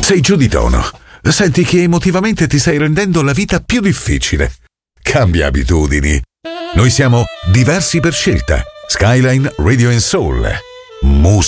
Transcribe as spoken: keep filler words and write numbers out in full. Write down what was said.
Sei giù di tono. Senti che emotivamente ti stai rendendo la vita più difficile. Cambia abitudini. Noi siamo diversi per scelta. Skyline Radio and Soul. Musica